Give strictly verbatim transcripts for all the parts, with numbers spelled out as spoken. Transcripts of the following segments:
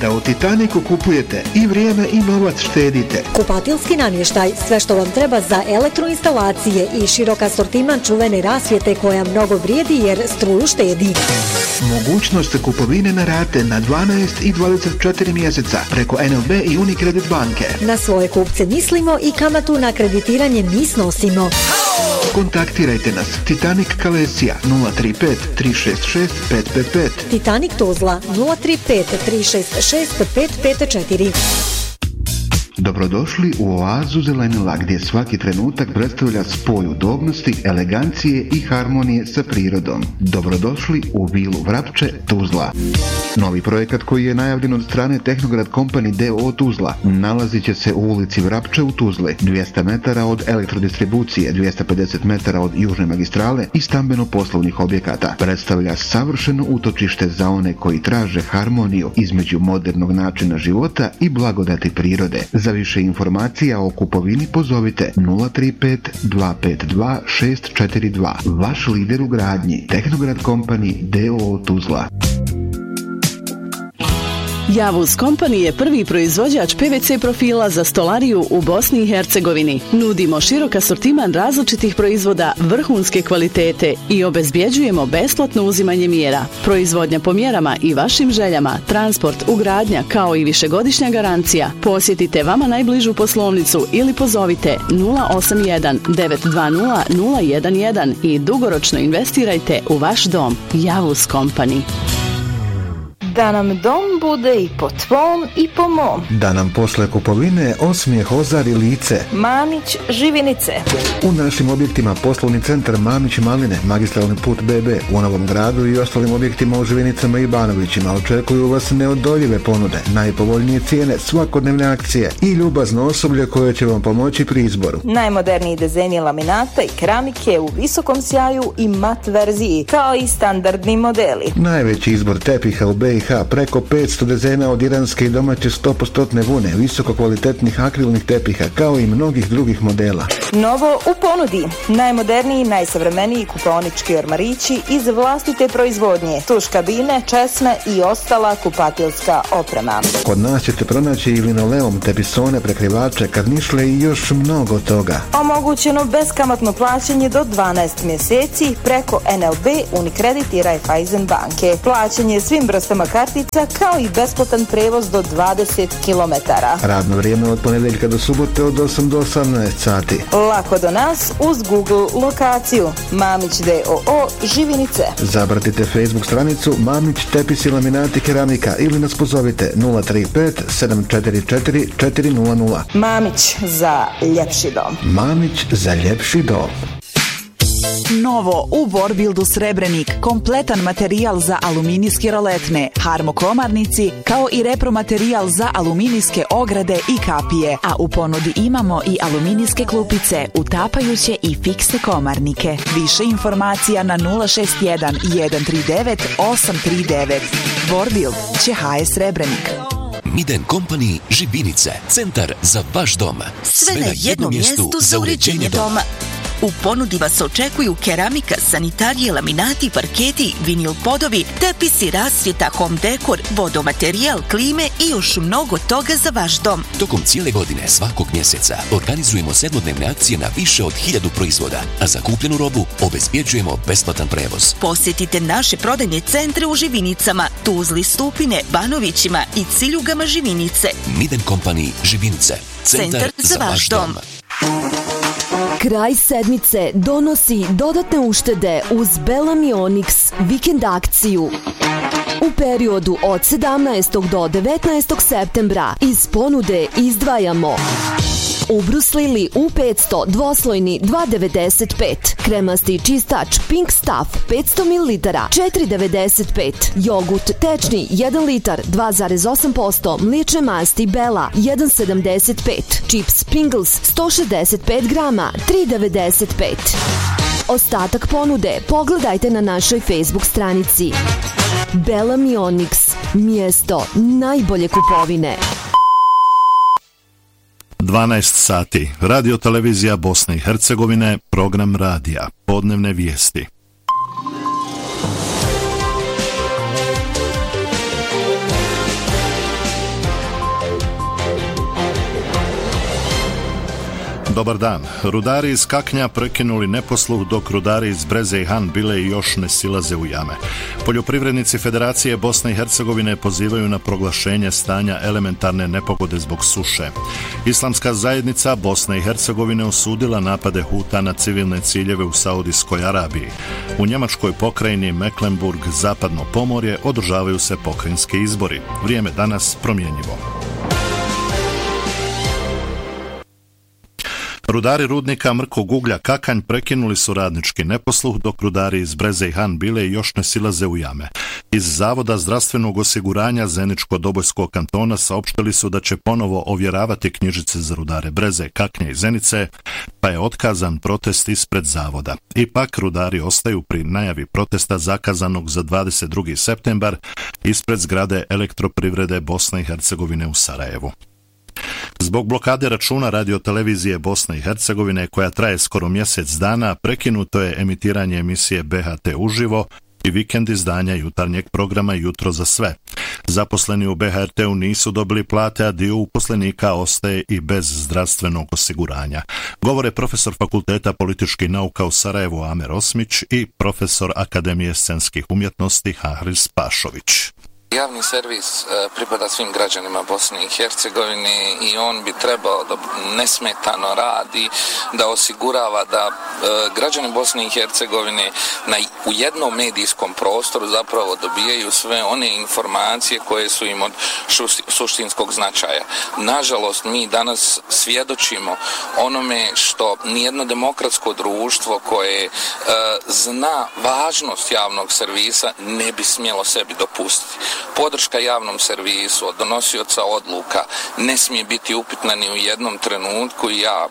da u Titaniku kupujete i vrijeme i novac štedite. Kupatilski namještaj, sve što vam treba za elektroinstalacije i širok asortiman čuvene rasvjete koja mnogo vrijedi jer struju štedi. Mogućnost kupovine na rate na dvanaest i dvadeset četiri mjeseca preko N L B i Unicredit banke. Na svoje kupce mislimo i kamatu na kreditiranje mi snosimo. Kontaktirajte nas Titanic Kalesija nula tri pet tri šest šest pet pet pet. Titanic Tuzla nula tri pet tri šest šest pet pet četiri. Dobrodošli u oazu zelenila gdje svaki trenutak predstavlja spoj udobnosti, elegancije i harmonije sa prirodom. Dobrodošli u vilu Vrapče, Tuzla. Novi projekat koji je najavljen od strane Tehnograd Company d o o Tuzla nalazit će se u ulici Vrapče u Tuzli, dvjesto metara od elektrodistribucije, dvjesto pedeset metara od južne magistrale i stambeno-poslovnih objekata. Predstavlja savršeno utočište za one koji traže harmoniju između modernog načina života i blagodati prirode. Za više informacija o kupovini pozovite nula tri pet dva pet dva šest četiri dva. Vaš lider u gradnji, Tehnograd Company d o o Tuzla. Javuz Company je prvi proizvođač P V C profila za stolariju u Bosni i Hercegovini. Nudimo širok asortiman različitih proizvoda vrhunske kvalitete i obezbjeđujemo besplatno uzimanje mjera. Proizvodnja po mjerama i vašim željama, transport, ugradnja kao i višegodišnja garancija. Posjetite vama najbližu poslovnicu ili pozovite nula osam jedan devet dva nula nula jedan jedan i dugoročno investirajte u vaš dom. Javuz Company. Da nam dom bude i po tvom i po mom. Da nam posle kupovine osmijeh ozari lice. Mamić Živinice. U našim objektima poslovni centar Mamić Maline, magistralni put B B u Novom Gradu i ostalim objektima u Živinicama i Banovićima očekuju vas neodoljive ponude, najpovoljnije cijene, svakodnevne akcije i ljubazno osoblje koje će vam pomoći pri izboru. Najmoderniji dizajni laminata i keramike u visokom sjaju i mat verziji, kao i standardni modeli. Najveći izbor tepiha u B i H, preko petsto dizajna od iranske i domaće sto posto vune, visoko kvalitetnih akrilnih tepiha, kao i mnogih drugih modela. Novo u ponudi, najmoderniji i najsavremeniji kupaonički ormarići iz vlastite proizvodnje, tuš kabine, česme i ostala kupatilska oprema. Kod nas ćete pronaći i linoleum, tepisone, prekrivače, karnišle i još mnogo toga. Omogućeno beskamatno plaćanje do dvanaest mjeseci preko N L B, Unicredit i Raiffeisen banke. Plaćanje svim vrstama kartica kao i besplatan prevoz do dvadeset kilometara. Radno vrijeme od ponedjeljka do subote od osam do osamnaest sati. Lako do nas uz Google lokaciju Mamić d o o Živinice. Zapratite Facebook stranicu Mamić tepisi laminati keramika ili nas pozovite nula tri pet sedam četiri četiri četiri nula nula. Mamić za ljepši dom. Mamić za ljepši dom. Novo u Vorbildu Srebrenik, kompletan materijal za aluminijske roletne, harmokomarnici, kao i repromaterijal za aluminijske ograde i kapije. A u ponudi imamo i aluminijske klupice, utapajuće i fiksne komarnike. Više informacija na nula šest jedan jedan tri devet osam tri devet. Vorbild će H S Srebrenik. Miden Company Žibinice, centar za vaš dom. Sve na jednom mjestu za uređenje doma. U ponudi vas očekuju keramika, sanitarije, laminati, parketi, vinil podovi, tepisi, rasvjeta, home dekor, vodomaterijal, klime i još mnogo toga za vaš dom. Tokom cijele godine svakog mjeseca organizujemo sedmodnevne akcije na više od hiljadu proizvoda, a za kupljenu robu obezbjeđujemo besplatan prevoz. Posjetite naše prodajne centre u Živinicama, Tuzli, Stupine, Banovićima i Ciljugama Živinice. Miden Company Živinice, centar, centar za, za vaš dom. dom. Kraj sedmice donosi dodatne uštede uz Belam i Onyx vikend akciju. U periodu od sedamnaestog do devetnaestog septembra iz ponude izdvajamo Ubrus Lili U petsto dvoslojni dva devedeset pet, kremasti čistač Pink Stuff petsto mililitara četiri devedeset pet, jogurt tečni jedan litar dva zarez osam posto, mliječne masti Bela jedan sedamdeset pet, čips Pringles sto šezdeset pet grama tri devedeset pet. Ostatak ponude pogledajte na našoj Facebook stranici. Belam i Onyx, mjesto najbolje kupovine. dvanaest sati. Radio televizija Bosne i Hercegovine, program radija, podnevne vijesti. Dobar dan. Rudari iz Kaknja prekinuli neposluh dok rudari iz Breze i Han Bile još ne silaze u jame. Poljoprivrednici Federacije Bosne i Hercegovine pozivaju na proglašenje stanja elementarne nepogode zbog suše. Islamska zajednica Bosne i Hercegovine osudila napade Huta na civilne ciljeve u Saudijskoj Arabiji. U njemačkoj pokrajini Mecklenburg, Zapadno Pomorje, održavaju se pokrajinski izbori. Vrijeme danas promjenjivo. Rudari rudnika Mrkog uglja Kakanj prekinuli su radnički neposluh dok rudari iz Breze i Han Bile još ne silaze u jame. Iz Zavoda zdravstvenog osiguranja Zeničko-Dobojskog kantona saopštili su da će ponovo ovjeravati knjižice za rudare Breze, Kaknje i Zenice, pa je otkazan protest ispred Zavoda. Ipak rudari ostaju pri najavi protesta zakazanog za dvadeset drugi septembar ispred zgrade Elektroprivrede Bosne i Hercegovine u Sarajevu. Zbog blokade računa radiotelevizije Bosne i Hercegovine, koja traje skoro mjesec dana, prekinuto je emitiranje emisije B H T uživo i vikend izdanja jutarnjeg programa Jutro za sve. Zaposleni u B H R T-u nisu dobili plate, a dio uposlenika ostaje i bez zdravstvenog osiguranja. Govore profesor Fakulteta političkih nauka u Sarajevu Amer Osmić i profesor Akademije scenskih umjetnosti Hahris Pašović. Javni servis pripada svim građanima Bosne i Hercegovine i on bi trebao da nesmetano radi, da osigurava da građani Bosne i Hercegovine na, u jednom medijskom prostoru zapravo dobijaju sve one informacije koje su im od suštinskog značaja. Nažalost, mi danas svjedočimo onome što nijedno demokratsko društvo koje zna važnost javnog servisa ne bi smjelo sebi dopustiti. Podrška javnom servisu od donosioca odluka ne smije biti upitna ni u jednom trenutku. Ja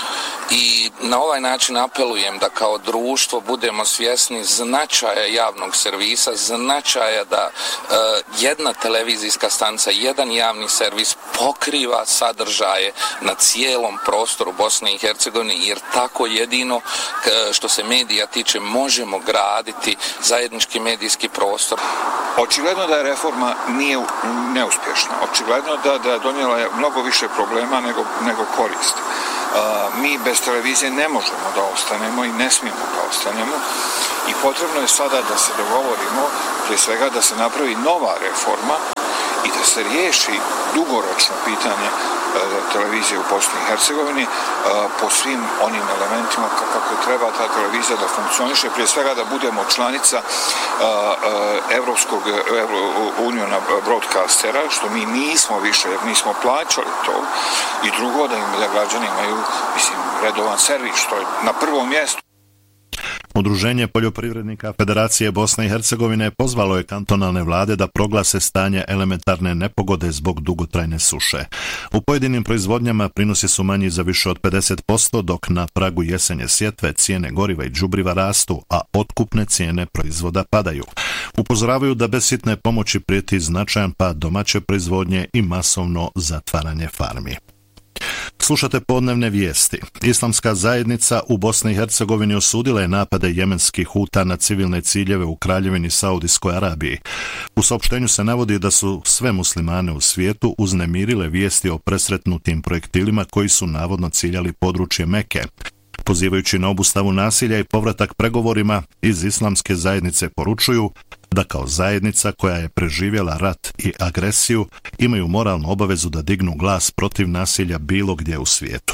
i na ovaj način apelujem da kao društvo budemo svjesni značaja javnog servisa, značaja da uh, jedna televizijska stanica, jedan javni servis pokriva sadržaje na cijelom prostoru Bosne i Hercegovine, jer tako jedino što se medija tiče možemo graditi zajednički medijski prostor. Očigledno da je reforma nije neuspješna. Očigledno da, da je donijela mnogo više problema nego, nego koristi. Uh, mi bez televizije ne možemo da ostanemo i ne smijemo da ostanemo i potrebno je sada da se dogovorimo, prije svega da se napravi nova reforma i da se riješi dugoročno pitanje uh, televizije u Bosni i Hercegovini uh, po svim onim elementima kako treba ta televizija da funkcioniše, prije svega da budemo članica uh, uh, Evropskog Evro, uniona broadcastera, što mi nismo više jer nismo plaćali to, i drugo da im da građani imaju, mislim, redovan servis, što je na prvom mjestu. Udruženje poljoprivrednika Federacije Bosne i Hercegovine pozvalo je kantonalne vlade da proglase stanje elementarne nepogode zbog dugotrajne suše. U pojedinim proizvodnjama prinosi su manji za više od pedeset posto, dok na pragu jesenje sjetve cijene goriva i đubriva rastu, a otkupne cijene proizvoda padaju. Upozoravaju da bez hitne pomoći prijeti značajan pad domaće proizvodnje i masovno zatvaranje farmi. Slušate podnevne vijesti. Islamska zajednica u Bosni i Hercegovini osudila je napade jemenskih Huta na civilne ciljeve u Kraljevini Saudijskoj Arabiji. U saopštenju se navodi da su sve muslimane u svijetu uznemirile vijesti o presretnutim projektilima koji su navodno ciljali područje Meke. Pozivajući na obustavu nasilja i povratak pregovorima, iz Islamske zajednice poručuju da kao zajednica koja je preživjela rat i agresiju imaju moralnu obavezu da dignu glas protiv nasilja bilo gdje u svijetu.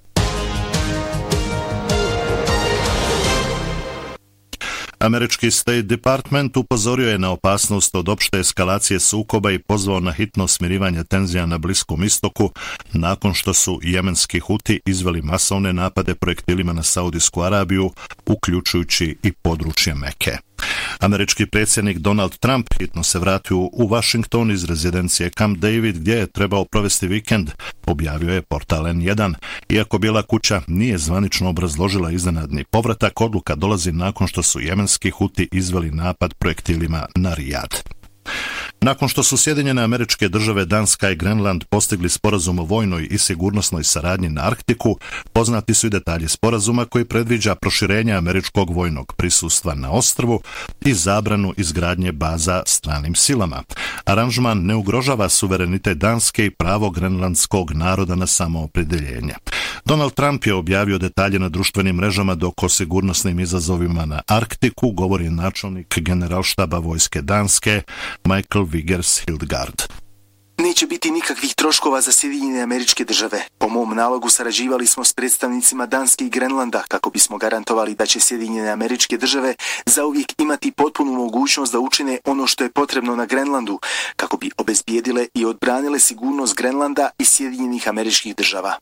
Američki State Department upozorio je na opasnost od opšte eskalacije sukoba i pozvao na hitno smirivanje tenzija na Bliskom istoku nakon što su jemenski Huti izveli masovne napade projektilima na Saudijsku Arabiju, uključujući i područje Meke. Američki predsjednik Donald Trump hitno se vratio u Washington iz rezidencije Camp David, gdje je trebao provesti vikend, objavio je portal N jedan. Iako Bijela kuća nije zvanično obrazložila iznenadni povratak, odluka dolazi nakon što su jemenski Huti izveli napad projektilima na Rijad. Nakon što su Sjedinjene Američke Države, Danska i Grenland postigli sporazum o vojnoj i sigurnosnoj saradnji na Arktiku, poznati su i detalji sporazuma koji predviđa proširenje američkog vojnog prisustva na ostrvu i zabranu izgradnje baza stranim silama. Aranžman ne ugrožava suverenitet Danske i pravo grenlandskog naroda na samoopredjeljenje. Donald Trump je objavio detalje na društvenim mrežama dok o sigurnosnim izazovima na Arktiku govori načelnik generalštaba vojske Danske Michael Vigers Hildgaard. Neće biti nikakvih troškova za Sjedinjene Američke Države. Po mom nalogu sarađivali smo s predstavnicima Danske i Grenlanda kako bismo garantovali da će Sjedinjene Američke Države zauvijek imati potpunu mogućnost da učine ono što je potrebno na Grenlandu kako bi obezbijedile i odbranile sigurnost Grenlanda i Sjedinjenih Američkih Država.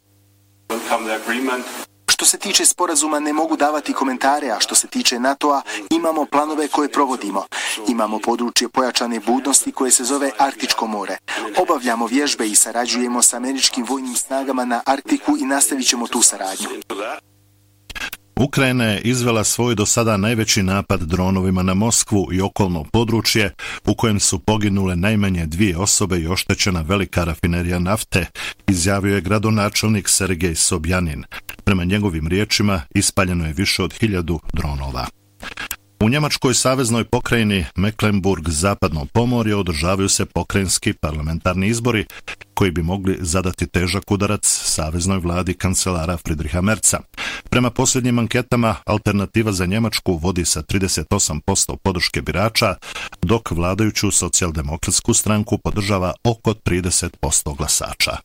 Što se tiče sporazuma ne mogu davati komentare, a što se tiče NATO-a imamo planove koje provodimo. Imamo područje pojačane budnosti koje se zove Arktičko more. Obavljamo vježbe i sarađujemo s američkim vojnim snagama na Arktiku i nastavit ćemo tu saradnju. Ukrajina je izvela svoj do sada najveći napad dronovima na Moskvu i okolno područje u kojem su poginule najmanje dvije osobe i oštećena velika rafinerija nafte, izjavio je gradonačelnik Sergej Sobjanin. Prema njegovim riječima ispaljeno je više od hiljadu dronova. U Njemačkoj saveznoj pokrajini Mecklenburg-Zapadno Pomorje održavaju se pokrajinski parlamentarni izbori koji bi mogli zadati težak udarac saveznoj vladi kancelara Friedricha Merza. Prema posljednjim anketama, Alternativa za Njemačku vodi sa trideset osam posto podrške birača, dok vladajuću socijaldemokratsku stranku podržava oko trideset posto glasača.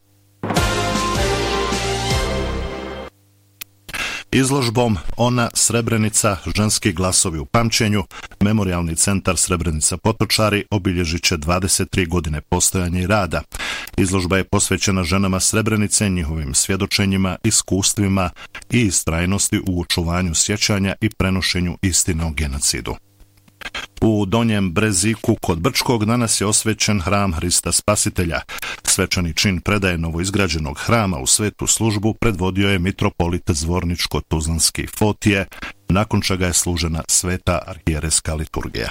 Izložbom Ona Srebrenica, ženski glasovi u pamćenju, Memorijalni centar Srebrenica Potočari obilježit će dvadeset tri godine postojanja i rada. Izložba je posvećena ženama Srebrenice, njihovim svjedočenjima, iskustvima i istrajnosti u očuvanju sjećanja i prenošenju istine o genocidu. U Donjem Breziku kod Brčkog danas je osvećen hram Hrista Spasitelja. Svečani čin predaje novoizgrađenog hrama u svetu službu predvodio je mitropolit Zvorničko-Tuzlanski Fotije, nakon čega je služena sveta arhijerejska liturgija.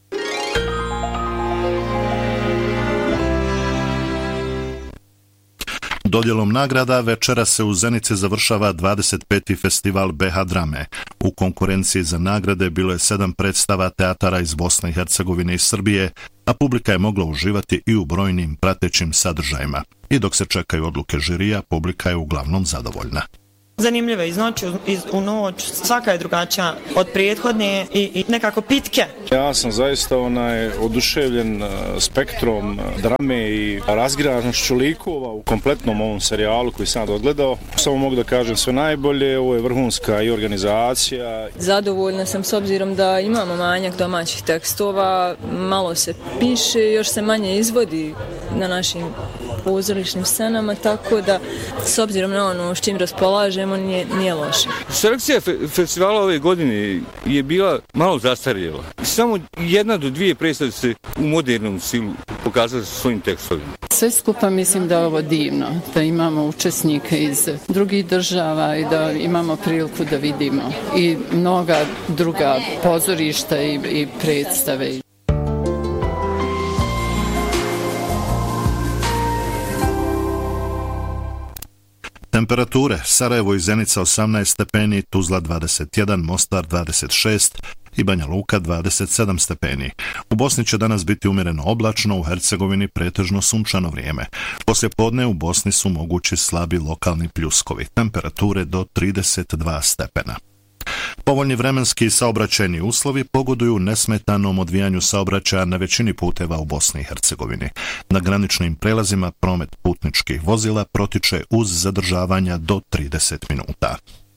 Dodjelom nagrada večera se u Zenici završava dvadeset peti festival B H drame. U konkurenciji za nagrade bilo je sedam predstava teatara iz Bosne i Hercegovine i Srbije, a publika je mogla uživati i u brojnim pratećim sadržajima. I dok se čekaju odluke žirija, publika je uglavnom zadovoljna. Zanimljive iz noći iz, u noć, svaka je drugačija od prethodne i, i nekako pitke. Ja sam zaista onaj oduševljen spektrom drame i razgranošću likova u kompletnom ovom serijalu koji sam odgledao. Samo mogu da kažem sve najbolje, ovo je vrhunska i organizacija. Zadovoljna sam s obzirom da imamo manjak domaćih tekstova, malo se piše, još se manje izvodi na našim pozorišnim scenama, tako da s obzirom na ono s čim raspolažemo nije, nije loše. Selekcija fe, festivala ove godine je bila malo zastarjela. Samo jedna do dvije predstave se u modernom stilu pokazali sa svojim tekstovima. Sve skupa mislim da je ovo divno, da imamo učesnike iz drugih država i da imamo priliku da vidimo i mnoga druga pozorišta i, i predstave. Temperature: Sarajevo i Zenica osamnaest stepeni, Tuzla dvadeset jedan, Mostar dvadeset šest i Banja Luka dvadeset sedam stepeni. U Bosni će danas biti umjereno oblačno, u Hercegovini pretežno sunčano vrijeme. Poslije podne u Bosni su mogući slabi lokalni pljuskovi, temperature do trideset dva stepena. Povoljni vremenski i saobraćajni uslovi pogoduju nesmetanom odvijanju saobraćaja na većini puteva u Bosni i Hercegovini. Na graničnim prelazima promet putničkih vozila protiče uz zadržavanja do trideset minuta.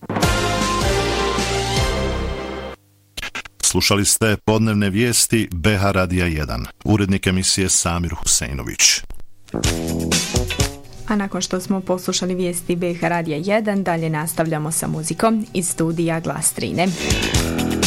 Slušali ste podnevne vijesti B H Radija jedan. Urednik emisije Samir Huseinović. A nakon što smo poslušali vijesti B H Radija jedan, dalje nastavljamo sa muzikom iz studija Glas Trine.